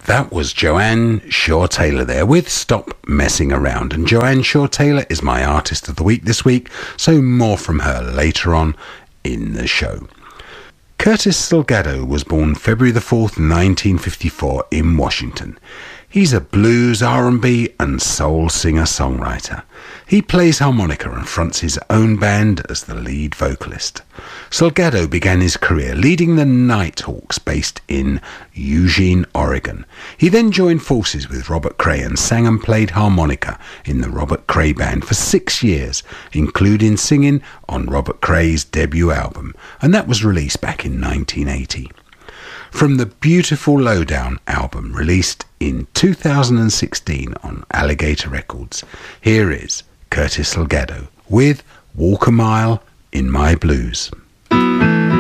That was Joanne Shaw Taylor there with Stop Messing Around. And Joanne Shaw Taylor is my artist of the week this week, so more from her later on in the show. Curtis Salgado was born February the 4th, 1954 in Washington. He's a blues, R&B and soul singer-songwriter. He plays harmonica and fronts his own band as the lead vocalist. Salgado began his career leading the Nighthawks based in Eugene, Oregon. He then joined forces with Robert Cray and sang and played harmonica in the Robert Cray Band for 6 years, including singing on Robert Cray's debut album, and that was released back in 1980. From the Beautiful Lowdown album released in 2016 on Alligator Records, here is Curtis Salgado with Walk a Mile in My Blues.